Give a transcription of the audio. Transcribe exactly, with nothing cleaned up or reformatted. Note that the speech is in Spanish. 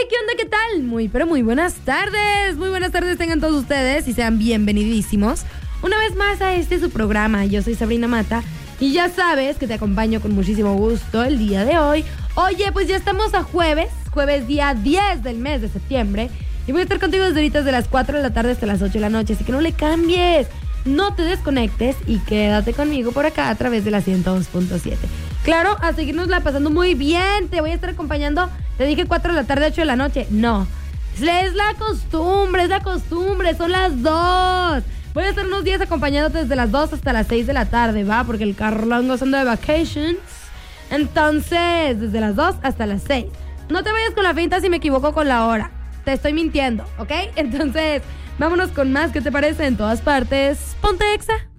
¿qué onda? ¿Qué tal? Muy, pero muy buenas tardes. Muy buenas tardes tengan todos ustedes y sean bienvenidísimos una vez más a este su programa. Yo soy Sabrina Mata y ya sabes que te acompaño con muchísimo gusto el día de hoy. Oye, pues ya estamos a jueves, jueves día diez del mes de septiembre y voy a estar contigo desde ahorita desde las cuatro de la tarde hasta las ocho de la noche, así que no le cambies, no te desconectes y quédate conmigo por acá a través de la ciento dos punto siete. Claro, a seguirnos la pasando muy bien. Te voy a estar acompañando. Te dije cuatro de la tarde, ocho de la noche. No, es la costumbre, es la costumbre. Son las dos. Voy a estar unos días acompañándote desde las dos hasta las seis de la tarde, ¿va? Porque el Carlongo son de vacations. Entonces, desde las dos hasta las seis. No te vayas con la finta si me equivoco con la hora. Te estoy mintiendo, ¿ok? Entonces, vámonos con más. ¿Qué te parece? En todas partes. Ponte Exa.